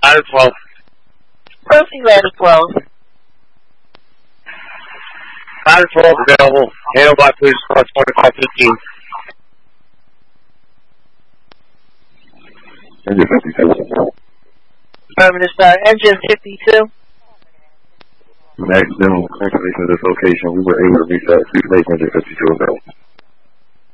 Ladder 12. Proceed, Ladder 12. Ladder 12 available. Handle by police car 2515. Engine 52. Affirmative, sir. Engine 52. Accidental information at this location. We were able to reach out to Lake Engine 52 available.